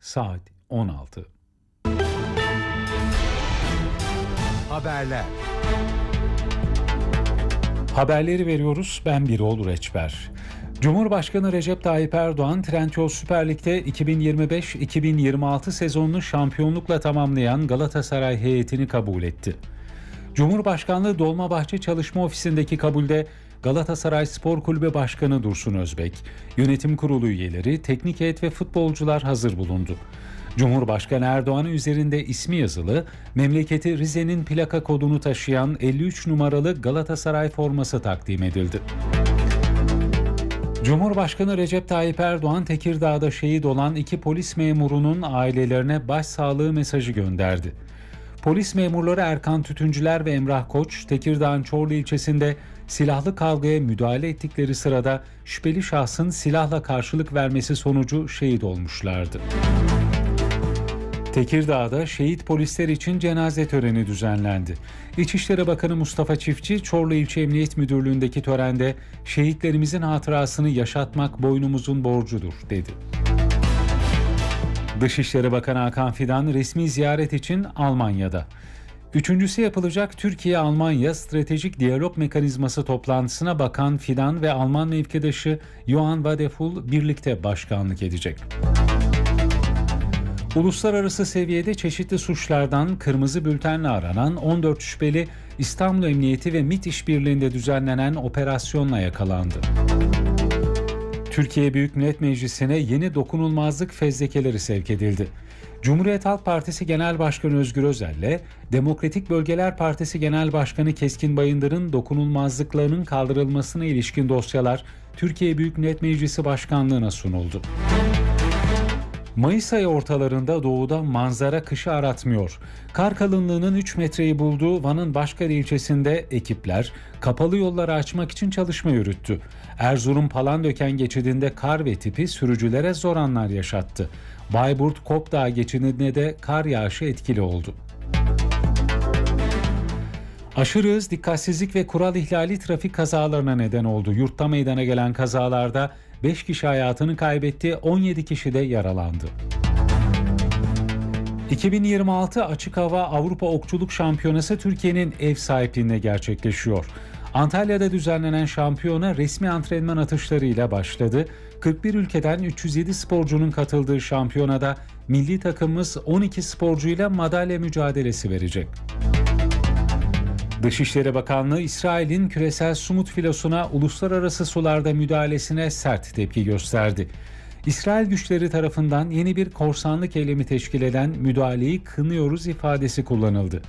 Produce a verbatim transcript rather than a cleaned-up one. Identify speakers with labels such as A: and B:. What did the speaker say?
A: saat on altı.
B: Haberler.
A: Haberleri veriyoruz. Ben Birol Reçber. Cumhurbaşkanı Recep Tayyip Erdoğan, Trendyol Süper Lig'de iki bin yirmi beş iki bin yirmi altı sezonunu şampiyonlukla tamamlayan Galatasaray heyetini kabul etti. Cumhurbaşkanlığı Dolmabahçe Çalışma Ofisi'ndeki kabulde Galatasaray Spor Kulübü Başkanı Dursun Özbek, yönetim kurulu üyeleri, teknik heyet ve futbolcular hazır bulundu. Cumhurbaşkanı Erdoğan'ın üzerinde ismi yazılı, memleketi Rize'nin plaka kodunu taşıyan elli üç numaralı Galatasaray forması takdim edildi. Cumhurbaşkanı Recep Tayyip Erdoğan, Tekirdağ'da şehit olan iki polis memurunun ailelerine başsağlığı mesajı gönderdi. Polis memurları Erkan Tütüncüler ve Emrah Koç, Tekirdağ'ın Çorlu ilçesinde silahlı kavgaya müdahale ettikleri sırada şüpheli şahsın silahla karşılık vermesi sonucu şehit olmuşlardı. Tekirdağ'da şehit polisler için cenaze töreni düzenlendi. İçişleri Bakanı Mustafa Çiftçi, Çorlu İlçe Emniyet Müdürlüğü'ndeki törende şehitlerimizin hatırasını yaşatmak boynumuzun borcudur dedi. Dışişleri Bakanı Hakan Fidan resmi ziyaret için Almanya'da. Üçüncüsü yapılacak Türkiye-Almanya Stratejik Diyalog Mekanizması toplantısına Bakan Fidan ve Alman mevkidaşı Johann Wadefull birlikte başkanlık edecek. Uluslararası seviyede çeşitli suçlardan kırmızı bültenle aranan on dört şüpheli İstanbul Emniyeti ve MİT işbirliğinde düzenlenen operasyonla yakalandı. Türkiye Büyük Millet Meclisi'ne yeni dokunulmazlık fezlekeleri sevk edildi. Cumhuriyet Halk Partisi Genel Başkanı Özgür Özel'le Demokratik Bölgeler Partisi Genel Başkanı Keskin Bayındır'ın dokunulmazlıklarının kaldırılmasına ilişkin dosyalar Türkiye Büyük Millet Meclisi Başkanlığı'na sunuldu. Mayıs ayı ortalarında doğuda manzara kışı aratmıyor. Kar kalınlığının üç metreyi bulduğu Van'ın Başkale ilçesinde ekipler kapalı yolları açmak için çalışma yürüttü. Erzurum Palandöken geçidinde kar ve tipi sürücülere zor anlar yaşattı. Bayburt Kopdağ geçidinde de kar yağışı etkili oldu. Aşırı hız, dikkatsizlik ve kural ihlali trafik kazalarına neden oldu. Yurtta meydana gelen kazalarda beş kişi hayatını kaybetti, on yedi kişi de yaralandı. iki bin yirmi altı Açık Hava Avrupa Okçuluk Şampiyonası Türkiye'nin ev sahipliğinde gerçekleşiyor. Antalya'da düzenlenen şampiyona resmi antrenman atışlarıyla başladı. kırk bir ülkeden üç yüz yedi sporcunun katıldığı şampiyonada milli takımımız on iki sporcuyla madalya mücadelesi verecek. Dışişleri Bakanlığı, İsrail'in küresel Sumut filosuna uluslararası sularda müdahalesine sert tepki gösterdi. İsrail güçleri tarafından yeni bir korsanlık eylemi teşkil eden müdahaleyi kınıyoruz ifadesi kullanıldı.